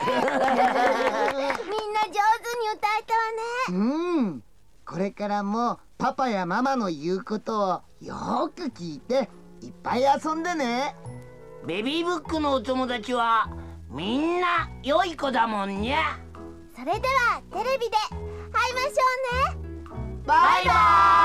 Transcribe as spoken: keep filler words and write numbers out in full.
歌えたわね。 うん。これからもパパやママの言うことをよーく聞いていっぱい遊んでね。 ベビーブックのお友達はみんな良い子だもんにゃ。 それではテレビで会いましょうね。 バイバイ。